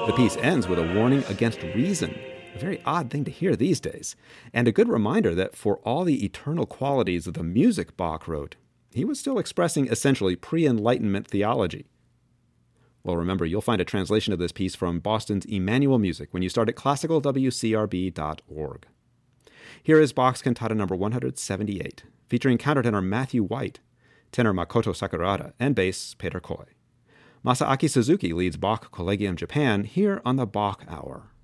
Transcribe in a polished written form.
The piece ends with a warning against reason, a very odd thing to hear these days, and a good reminder that for all the eternal qualities of the music Bach wrote, he was still expressing essentially pre-Enlightenment theology. Well, remember, you'll find a translation of this piece from Boston's Emmanuel Music when you start at classicalwcrb.org. Here is Bach's Cantata No. 178, featuring countertenor Matthew White, tenor Makoto Sakurada, and bass Peter Koi. Masaaki Suzuki leads Bach Collegium Japan here on the Bach Hour.